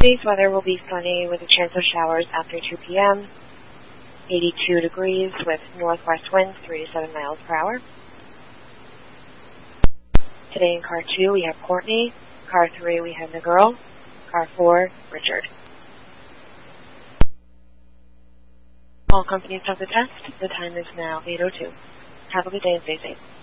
Today's weather will be sunny with a chance of showers after 2 p.m., 82 degrees with northwest winds 3 to 7 miles per hour. Today in car 2 we have Courtney, car 3 we have the girl, car 4 Richard. All companies have the test. The time is now 8:02. Have a good day and stay safe.